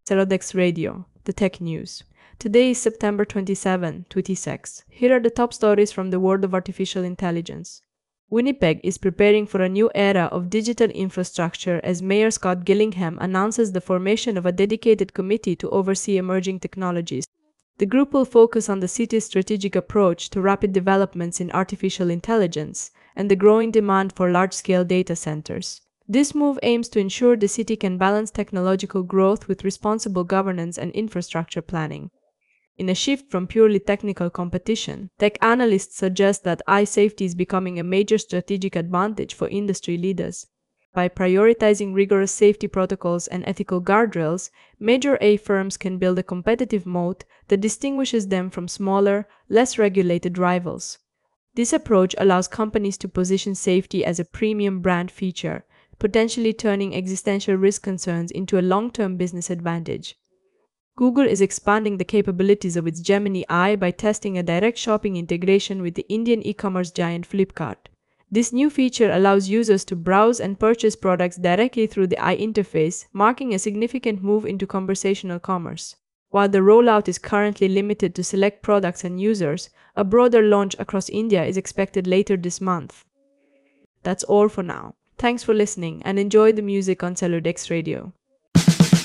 Celodex Radio, the tech news. Today is September 27, 2026. Here are the top stories from the world of artificial intelligence. Winnipeg is preparing for a new era of digital infrastructure as Mayor Scott Gillingham announces the formation of a dedicated committee to oversee emerging technologies. The group will focus on the city's strategic approach to rapid developments in artificial intelligence and the growing demand for large-scale data centers. This move aims to ensure the city can balance technological growth with responsible governance and infrastructure planning. In a shift from purely technical competition, tech analysts suggest that AI safety is becoming a major strategic advantage for industry leaders. By prioritizing rigorous safety protocols and ethical guardrails, major AI firms can build a competitive moat that distinguishes them from smaller, less regulated rivals. This approach allows companies to position safety as a premium brand feature, potentially turning existential risk concerns into a long-term business advantage. Google is expanding the capabilities of its Gemini AI by testing a direct shopping integration with the Indian e-commerce giant Flipkart. This new feature allows users to browse and purchase products directly through the AI interface, marking a significant move into conversational commerce. While the rollout is currently limited to select products and users, a broader launch across India is expected later this month. That's all for now. Thanks for listening and enjoy the music on Celodex Radio.